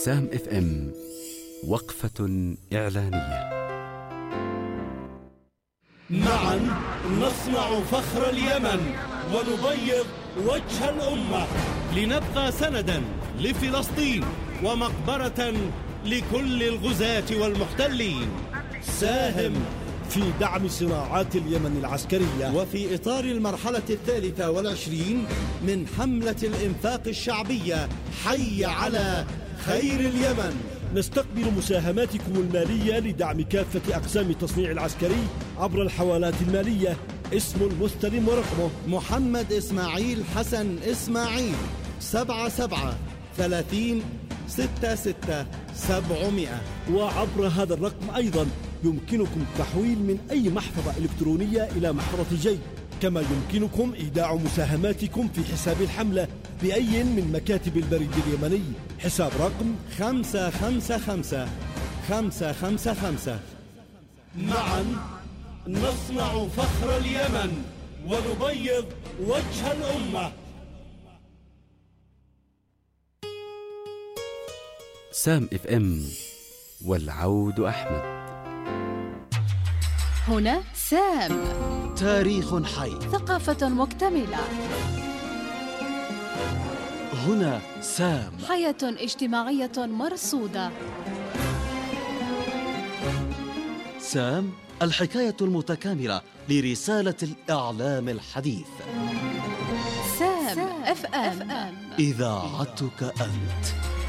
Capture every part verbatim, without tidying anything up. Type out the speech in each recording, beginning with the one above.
سام اف ام وقفة إعلانية. معا نصنع فخر اليمن ونبيض وجه الأمة، لنبقى سندا لفلسطين ومقبرة لكل الغزاة والمحتلين. ساهم في دعم صناعات اليمن العسكرية وفي إطار المرحلة الثالثة والعشرين من حملة الإنفاق الشعبية حي على خير اليمن. نستقبل مساهماتكم المالية لدعم كافة أقسام التصنيع العسكري عبر الحوالات المالية. اسم المستلم ورقمه محمد إسماعيل حسن إسماعيل، سبعة سبعة ثلاثين ستة ستة سبعمائة. وعبر هذا الرقم أيضا يمكنكم التحويل من أي محفظة إلكترونية إلى محفظة جي، كما يمكنكم إيداع مساهماتكم في حساب الحملة بأي من مكاتب البريد اليمني. حساب رقم خمسة خمسة خمسة خمسة خمسة خمسة. معا نصنع فخر اليمن ونبيض وجه الأمة. سام اف ام والعود أحمد. هنا سام، تاريخ حي، ثقافة مكتملة. هنا سام، حياة اجتماعية مرصودة. سام، الحكاية المتكاملة لرسالة الإعلام الحديث. سام اف ام، إذاعتك أنت.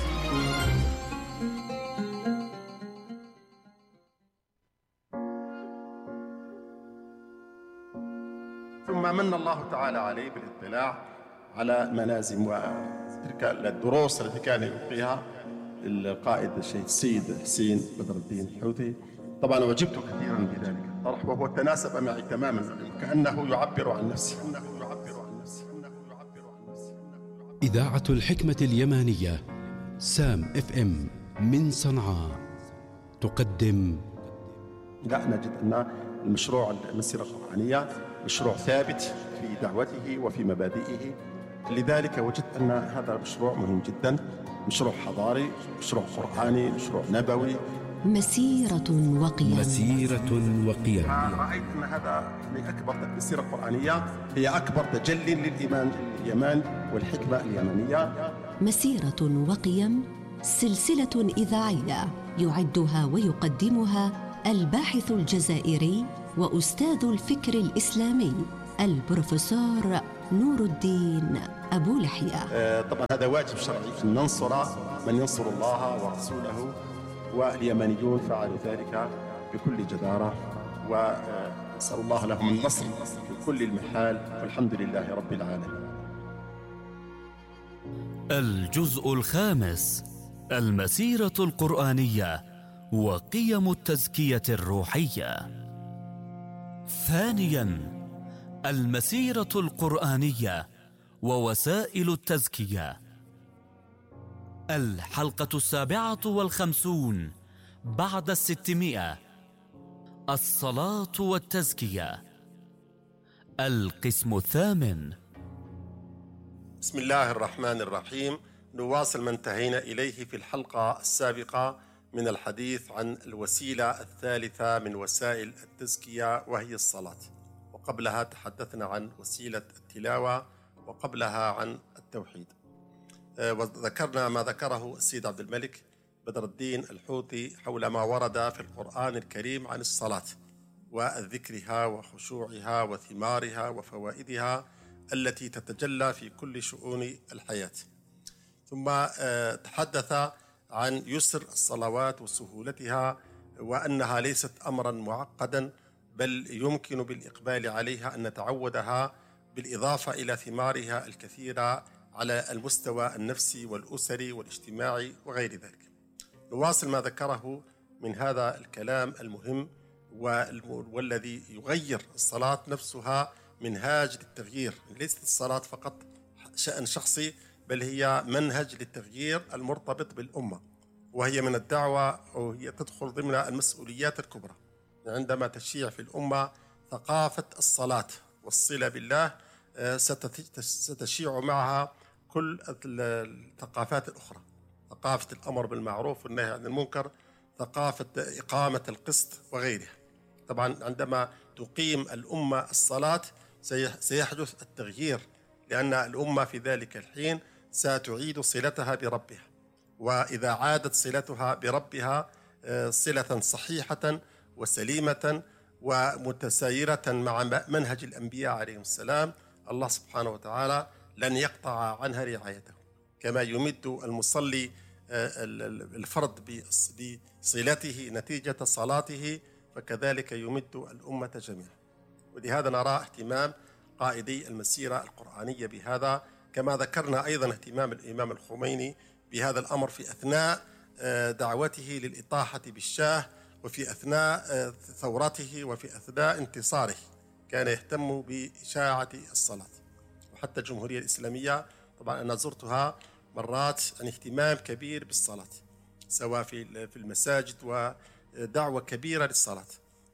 ثم من الله تعالى عليه بالاطلاع على ملازم وتلك الدروس التي كان يلقيها القائد الشهيد السيد حسين بدر الدين الحوثي. طبعا أعجبت كثيرا بذلك الطرح، وهو تناسب معي تماما، كأنه يعبر عن نفسه. إذاعة الحكمة اليمانية سام اف ام من صنعاء تقدم. لا نجد أن المشروع المسيرة القرآنية مشروع ثابت في دعوته وفي مبادئه، لذلك وجدت أن هذا المشروع مهم جدا، مشروع حضاري، مشروع قرآني، مشروع نبوي، مسيرة وقيم. مسيرة وقيم. رأيت أن هذا لأكبر مسيرة قرآنية هي أكبر تجلي للإيمان اليمن والحكمة اليمنية. مسيرة وقيم، سلسلة إذاعية يعدها ويقدمها الباحث الجزائري وأستاذ الفكر الإسلامي البروفيسور نور الدين أبو لحية. آه طبعا هذا واجب شرعي أن ننصر من ينصر الله ورسوله، واليمنيون فعلوا ذلك بكل جدارة، ونسأل الله لهم النصر في كل المحال، والحمد لله رب العالمين. الجزء الخامس: المسيرة القرآنية وقيم التزكية الروحية. ثانياً: المسيرة القرآنية ووسائل التزكية. الحلقة السابعة والخمسون بعد الستمائة. الصلاة والتزكية. القسم الثامن. بسم الله الرحمن الرحيم. نواصل ما انتهينا إليه في الحلقة السابقة من الحديث عن الوسيلة الثالثة من وسائل التزكية، وهي الصلاة، وقبلها تحدثنا عن وسيلة التلاوة، وقبلها عن التوحيد. وذكرنا ما ذكره السيد عبد الملك بدر الدين الحوثي حول ما ورد في القرآن الكريم عن الصلاة وذكرها وخشوعها وثمارها وفوائدها التي تتجلى في كل شؤون الحياة. ثم تحدث عن يسر الصلوات وسهولتها، وأنها ليست أمرا معقدا، بل يمكن بالإقبال عليها أن نتعودها، بالإضافة إلى ثمارها الكثيرة على المستوى النفسي والأسري والاجتماعي وغير ذلك. نواصل ما ذكره من هذا الكلام المهم والذي يغير الصلاة نفسها منهاج للتغيير. ليست الصلاة فقط شأن شخصي، بل هي منهج للتغيير المرتبط بالأمة، وهي من الدعوة، أو هي تدخل ضمن المسؤوليات الكبرى. عندما تشيع في الأمة ثقافة الصلاة والصلة بالله، ستشيع معها كل الثقافات الأخرى، ثقافة الأمر بالمعروف والنهي عن المنكر، ثقافة إقامة القسط وغيرها. طبعا عندما تقيم الأمة الصلاة سيحدث التغيير، لأن الأمة في ذلك الحين ستعيد صلتها بربها، وإذا عادت صلتها بربها صلة صحيحة وسليمة ومتسايرة مع منهج الأنبياء عليهم السلام، الله سبحانه وتعالى لن يقطع عنها رعايته. كما يمد المصلي الفرد بصلته نتيجة صلاته، فكذلك يمد الأمة جميعا. ولهذا نرى اهتمام قائدي المسيرة القرآنية بهذا، كما ذكرنا أيضا اهتمام الإمام الخميني بهذا الأمر في أثناء دعوته للإطاحة بالشاه، وفي أثناء ثورته، وفي أثناء انتصاره كان يهتم بإشاعة الصلاة. وحتى الجمهورية الإسلامية طبعا أنا زرتها مرات عن اهتمام كبير بالصلاة، سواء في في المساجد، ودعوة كبيرة للصلاة،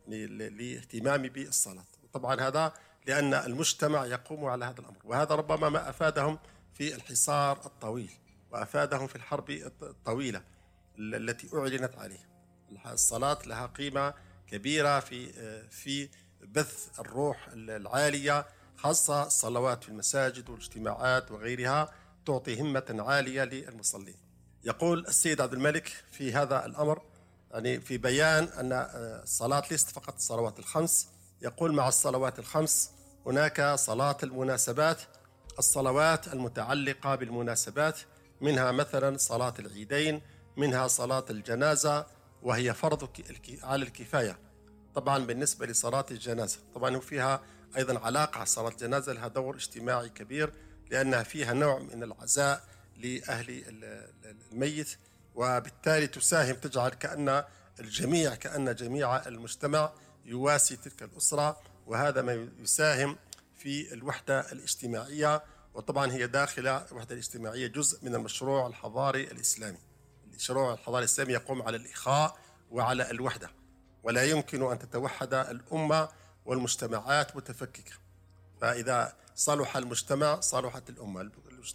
لاهتمام بالصلاة. طبعا هذا لأن المجتمع يقوم على هذا الأمر، وهذا ربما ما أفادهم في الحصار الطويل، وأفادهم في الحرب الطويلة التي أعلنت عليه. الصلاة لها قيمة كبيرة في في بث الروح العالية، خاصة الصلوات في المساجد والاجتماعات وغيرها تعطي همة عالية للمصلين. يقول السيد عبد الملك في هذا الأمر، يعني في بيان أن الصلاة ليست فقط الصلوات الخمس، يقول مع الصلوات الخمس هناك صلاة المناسبات، الصلوات المتعلقة بالمناسبات، منها مثلا صلاة العيدين، منها صلاة الجنازة وهي فرض على الكفاية. طبعا بالنسبة لصلاة الجنازة طبعا فيها أيضا علاقة، صلاة الجنازة لها دور اجتماعي كبير، لأنها فيها نوع من العزاء لأهل الميت، وبالتالي تساهم، تجعل كأن الجميع كأن جميع المجتمع يواسي تلك الأسرة، وهذا ما يساهم في الوحدة الاجتماعية. وطبعا هي داخلة الوحدة الاجتماعية جزء من المشروع الحضاري الإسلامي. المشروع الحضاري الإسلامي يقوم على الإخاء وعلى الوحدة، ولا يمكن أن تتوحد الأمة والمجتمعات متفككة. فإذا صلح المجتمع صلحت الأمة.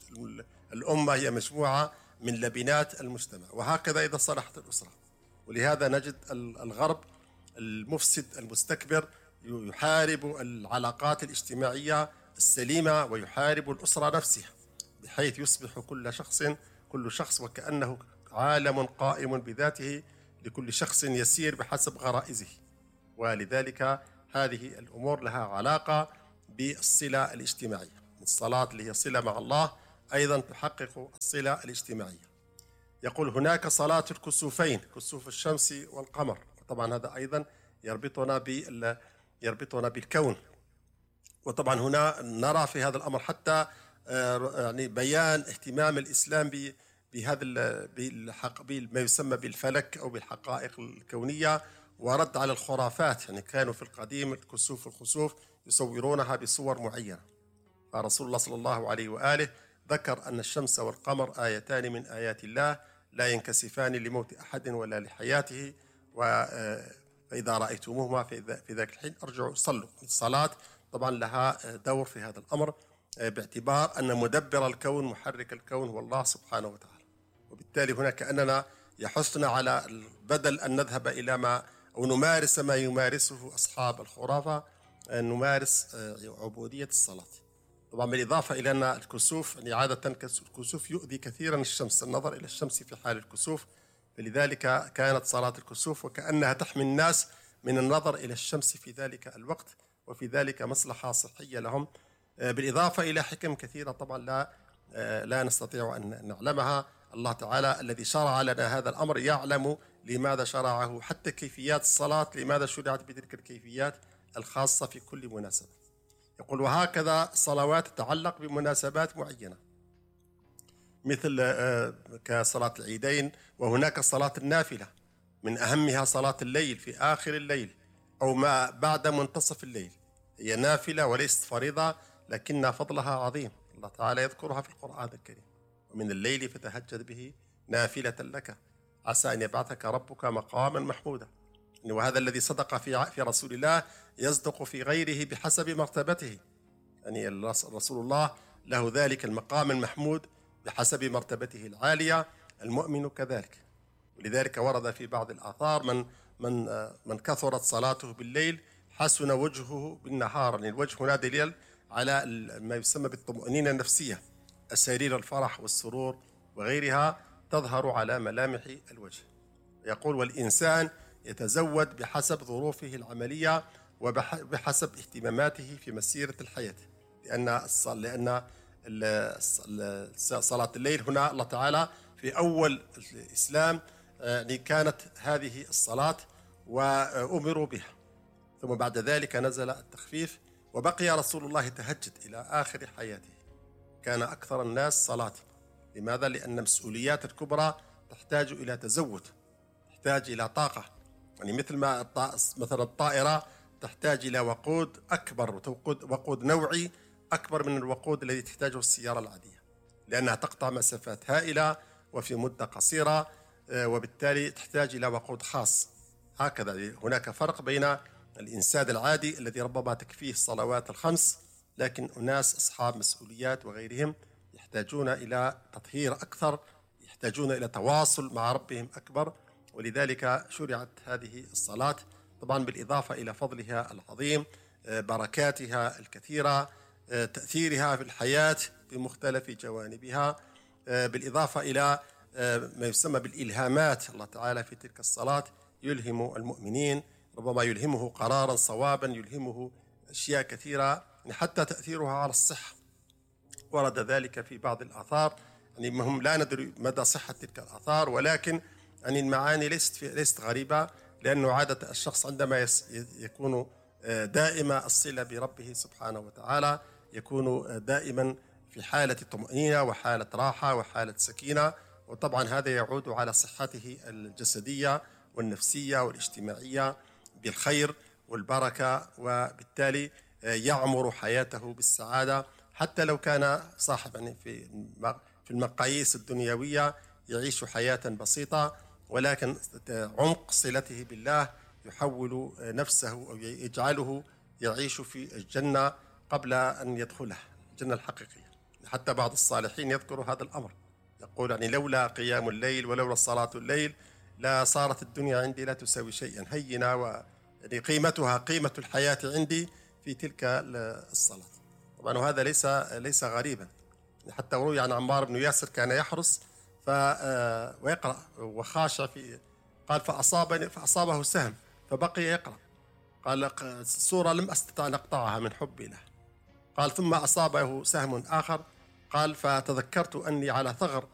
الأمة هي مجموعة من لبنات المجتمع، وهكذا إذا صلحت الأسرة. ولهذا نجد الغرب المفسد المستكبر يحارب العلاقات الاجتماعية السليمة، ويحارب الأسرة نفسها، بحيث يصبح كل شخص كل شخص وكأنه عالم قائم بذاته، لكل شخص يسير بحسب غرائزه. ولذلك هذه الأمور لها علاقة بالصلة الاجتماعية. الصلاة اللي هي صلة مع الله أيضا تحقق الصلة الاجتماعية. يقول هناك صلاة الكسوفين، كسوف الشمس والقمر، طبعا هذا أيضا يربطنا بال يربطنا بالكون. وطبعا هنا نرى في هذا الأمر حتى يعني بيان اهتمام الإسلام بهذا بما يسمى بالفلك أو بالحقائق الكونية، ورد على الخرافات. يعني كانوا في القديم الكسوف والخسوف يصورونها بصور معينة، فرسول الله صلى الله عليه وآله ذكر أن الشمس والقمر آيتان من آيات الله لا ينكسفان لموت أحد ولا لحياته، فإذا رأيتموهما في ذاك الحين أرجعوا صلوا. الصلاة طبعا لها دور في هذا الأمر، باعتبار أن مدبر الكون محرك الكون هو الله سبحانه وتعالى. وبالتالي هنا كأننا يحثنا على بدل أن نذهب إلى ما أو نمارس ما يمارسه أصحاب الخرافة، أن نمارس عبودية الصلاة. طبعا بالإضافة إلى أن الكسوف يعني عادة الكسوف يؤذي كثيرا الشمس، النظر إلى الشمس في حال الكسوف، فلذلك كانت صلاة الكسوف وكأنها تحمي الناس من النظر إلى الشمس في ذلك الوقت، وفي ذلك مصلحة صحية لهم، بالإضافة إلى حكم كثيرة طبعا لا لا نستطيع أن نعلمها. الله تعالى الذي شرع لنا هذا الأمر يعلم لماذا شرعه، حتى كيفيات الصلاة لماذا شرعت بتلك الكيفيات الخاصة في كل مناسبة. يقول وهكذا الصلوات تتعلق بمناسبات معينة، مثل كصلاة العيدين، وهناك صلاة النافلة من أهمها صلاة الليل في آخر الليل أو ما بعد منتصف الليل، هي نافلة وليست فريضة لكن فضلها عظيم. الله تعالى يذكرها في القرآن الكريم، ومن الليل فتهجد به نافلة لك عسى أن يبعثك ربك مقاما محمودا. وهذا الذي صدق في في رسول الله يصدق في غيره بحسب مرتبته، يعني رسول الله له ذلك المقام المحمود بحسب مرتبته العالية، المؤمن كذلك. ولذلك ورد في بعض الآثار من من من كثرت صلاته بالليل حسن وجهه بالنهار. يعني الوجه هنا دليل على ما يسمى بالطمأنينة النفسية، أسارير الفرح والسرور وغيرها تظهر على ملامح الوجه. يقول: والإنسان يتزود بحسب ظروفه العملية وبحسب اهتماماته في مسيرة الحياة، لأن لأن صلاة الليل هنا الله تعالى في أول الإسلام يعني كانت هذه الصلاة وأمروا بها، ثم بعد ذلك نزل التخفيف وبقي رسول الله يتهجد إلى آخر حياته. كان أكثر الناس صلاة. لماذا؟ لأن المسؤوليات الكبرى تحتاج إلى تزود، تحتاج إلى طاقة. يعني مثل ما مثلا الطائرة تحتاج إلى وقود أكبر، وقود نوعي أكبر من الوقود الذي تحتاجه السيارة العادية، لأنها تقطع مسافات هائلة وفي مدة قصيرة، وبالتالي تحتاج إلى وقود خاص. هكذا هناك فرق بين الإنسان العادي الذي ربما تكفيه الصلوات الخمس، لكن أناس أصحاب مسؤوليات وغيرهم يحتاجون إلى تطهير أكثر، يحتاجون إلى تواصل مع ربهم أكبر. ولذلك شرعت هذه الصلاة، طبعا بالإضافة إلى فضلها العظيم، بركاتها الكثيرة، تأثيرها في الحياة بمختلف جوانبها، بالإضافة إلى ما يسمى بالإلهامات. الله تعالى في تلك الصلاة يلهم المؤمنين، ربما يلهمه قرارا صوابا، يلهمه أشياء كثيرة، حتى تأثيرها على الصحة. ورد ذلك في بعض الآثار، يعني هم لا ندري مدى صحة تلك الآثار، ولكن يعني المعاني ليست ليست غريبة، لأنه عادة الشخص عندما يكون دائم الصلة بربه سبحانه وتعالى يكون دائما في حالة طمأنينة وحالة راحة وحالة سكينة، وطبعا هذا يعود على صحته الجسدية والنفسية والاجتماعية بالخير والبركة، وبالتالي يعمر حياته بالسعادة، حتى لو كان صاحب يعني في في المقاييس الدنيوية يعيش حياة بسيطة، ولكن عمق صلته بالله يحول نفسه أو يجعله يعيش في الجنة قبل أن يدخلها، الجنة الحقيقية. حتى بعض الصالحين يذكر هذا الأمر، يقول يعني لولا قيام الليل ولولا صلاة الليل لا صارت الدنيا عندي لا تساوي شيئا، هينة، ويعني قيمتها قيمة الحياة عندي في تلك الصلاة. طبعا وهذا ليس ليس غريبا، حتى روي عن عمار بن ياسر كان يحرس ف ويقرأ وخاشع في، قال فأصابني فأصابه سهم فبقي يقرأ، قال السورة لم أستطع أن أقطعها من حبي له، قال ثم أصابه سهم آخر، قال فتذكرت أني على ثغر